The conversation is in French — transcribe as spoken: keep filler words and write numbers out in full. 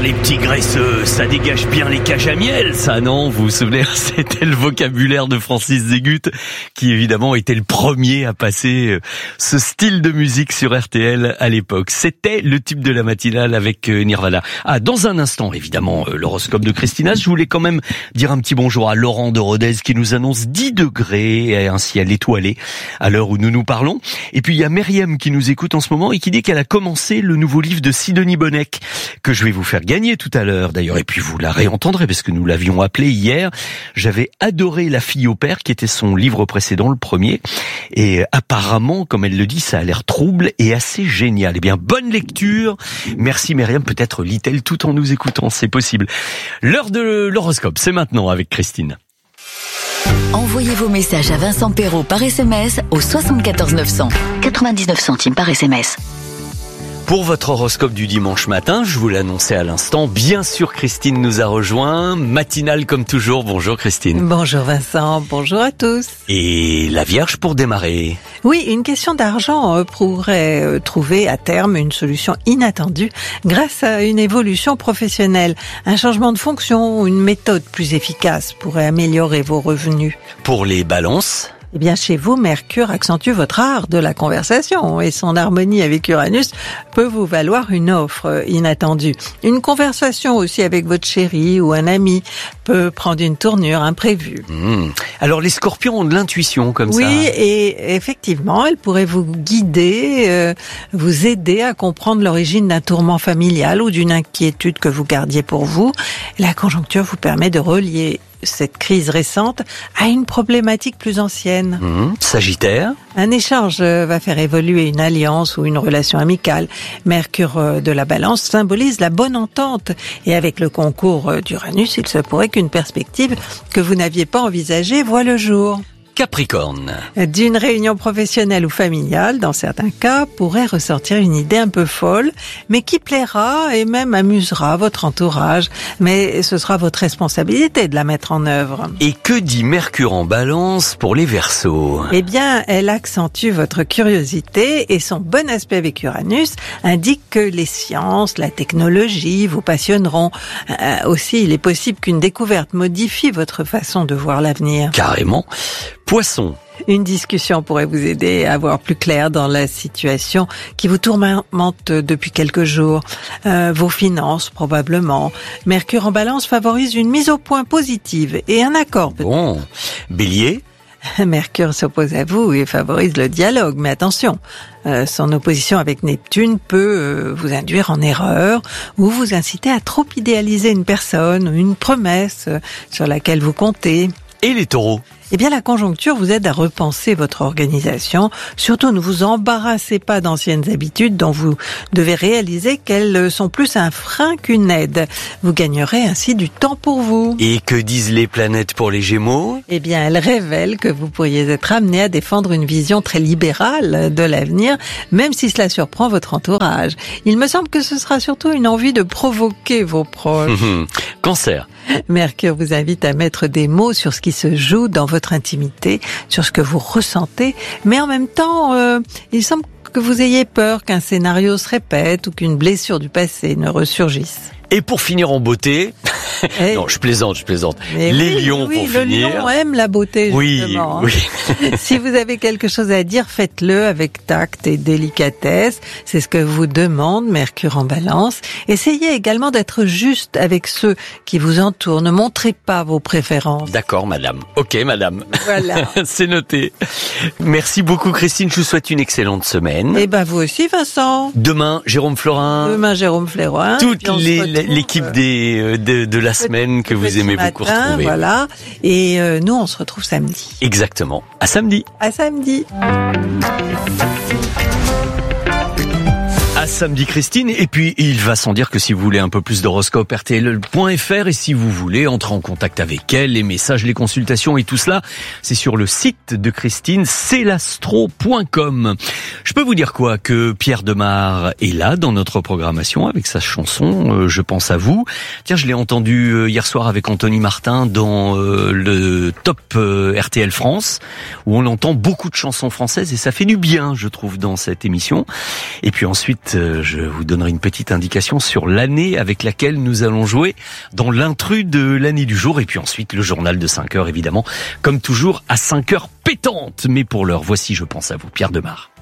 les petits graisseux, ça dégage bien les cages à miel, ça, non? Vous vous souvenez, c'était le vocabulaire de Francis Zegut, qui évidemment était le premier à passer ce style de musique sur R T L à l'époque. C'était le type de la matinale avec Nirvana. Ah, dans un instant, évidemment, l'horoscope de Christina. Je voulais quand même dire un petit bonjour à Laurent de Rodez qui nous annonce dix degrés et un ciel étoilé à l'heure où nous nous parlons. Et puis il y a Myriam qui nous écoute en ce moment et qui dit qu'elle a commencé le nouveau livre de Sidonie Bonnec que je vais vous faire gagner tout à l'heure d'ailleurs. Et puis vous la réentendrez parce que nous l'avions appelée hier. J'avais adoré La fille au père qui était son livre précédent, le premier. Et apparemment, comme elle le dit, ça a l'air trouble et assez génial. Eh bien, bonne lecture. Merci Myriam. Peut-être lit-elle tout en nous écoutant, c'est possible. L'heure de l'horoscope, c'est maintenant avec Christine. Envoyez vos messages à Vincent Perrault par S M S au soixante-quatorze neuf cents. quatre-vingt-dix-neuf centimes par S M S. Pour votre horoscope du dimanche matin, je vous l'annonçais à l'instant, bien sûr Christine nous a rejoint, matinale comme toujours. Bonjour Christine. Bonjour Vincent, bonjour à tous. Et la Vierge pour démarrer. Oui, une question d'argent pourrait trouver à terme une solution inattendue grâce à une évolution professionnelle. Un changement de fonction ou une méthode plus efficace pourrait améliorer vos revenus. Pour les balances ? Eh bien, chez vous, Mercure accentue votre art de la conversation et son harmonie avec Uranus peut vous valoir une offre inattendue. Une conversation aussi avec votre chéri ou un ami peut prendre une tournure imprévue. Mmh. Alors, les scorpions ont de l'intuition comme oui, ça. Oui, et effectivement, elle pourrait vous guider, euh, vous aider à comprendre l'origine d'un tourment familial ou d'une inquiétude que vous gardiez pour vous. La conjoncture vous permet de relier cette crise récente à une problématique plus ancienne. Mmh, Sagittaire. Un échange va faire évoluer une alliance ou une relation amicale. Mercure de la Balance symbolise la bonne entente. Et avec le concours d'Uranus, il se pourrait qu'une perspective que vous n'aviez pas envisagée voit le jour. Capricorne. D'une réunion professionnelle ou familiale, dans certains cas, pourrait ressortir une idée un peu folle, mais qui plaira et même amusera votre entourage. Mais ce sera votre responsabilité de la mettre en œuvre. Et que dit Mercure en Balance pour les Verseaux ? Eh bien, elle accentue votre curiosité et son bon aspect avec Uranus indique que les sciences, la technologie vous passionneront. Euh, aussi, il est possible qu'une découverte modifie votre façon de voir l'avenir. Carrément. Poisson. Une discussion pourrait vous aider à voir plus clair dans la situation qui vous tourmente depuis quelques jours. Euh, vos finances, probablement. Mercure en Balance favorise une mise au point positive et un accord. Bon. Bélier. Mercure s'oppose à vous et favorise le dialogue, mais attention, euh, son opposition avec Neptune peut euh, vous induire en erreur ou vous inciter à trop idéaliser une personne ou une promesse euh, sur laquelle vous comptez. Et les Taureaux ? Eh bien, la conjoncture vous aide à repenser votre organisation. Surtout, ne vous embarrassez pas d'anciennes habitudes dont vous devez réaliser qu'elles sont plus un frein qu'une aide. Vous gagnerez ainsi du temps pour vous. Et que disent les planètes pour les Gémeaux ? Eh bien, elles révèlent que vous pourriez être amené à défendre une vision très libérale de l'avenir, même si cela surprend votre entourage. Il me semble que ce sera surtout une envie de provoquer vos proches. Cancer. Mercure vous invite à mettre des mots sur ce qui se joue dans votre intimité, sur ce que vous ressentez, mais en même temps, euh, il semble que vous ayez peur qu'un scénario se répète ou qu'une blessure du passé ne ressurgisse. Et pour finir en beauté, et non, je plaisante, je plaisante. Mais les oui, lions oui, pour le finir. lion aime la beauté, justement. Oui, oui. Si vous avez quelque chose à dire, faites-le avec tact et délicatesse. C'est ce que vous demande Mercure en Balance. Essayez également d'être juste avec ceux qui vous entourent. Ne montrez pas vos préférences. D'accord, madame. Ok, madame. Voilà. C'est noté. Merci beaucoup, Christine. Je vous souhaite une excellente semaine. Et ben vous aussi, Vincent. Demain, Jérôme Florin. Demain, Jérôme Florin. Toute les, l'équipe des, de, de la semaine que vous aimez beaucoup matin, retrouver. Voilà. Et euh, nous, on se retrouve samedi. Exactement. À samedi. À samedi. À samedi Christine, et puis il va sans dire que si vous voulez un peu plus d'horoscope, R T L point F R, et si vous voulez entrer en contact avec elle, les messages, les consultations et tout cela, c'est sur le site de Christine, c'est l'astro point com. Je peux vous dire quoi, que Pierre Demar est là dans notre programmation avec sa chanson euh, Je pense à vous. Tiens, je l'ai entendu euh, hier soir avec Anthony Martin dans euh, le Top euh, R T L France, où on entend beaucoup de chansons françaises et ça fait du bien, je trouve, dans cette émission. Et puis ensuite, je vous donnerai une petite indication sur l'année avec laquelle nous allons jouer dans l'intrus de l'année du jour. Et puis ensuite, le journal de cinq heures, évidemment, comme toujours, à cinq heures pétantes. Mais pour l'heure, voici Je pense à vous, Pierre Demar.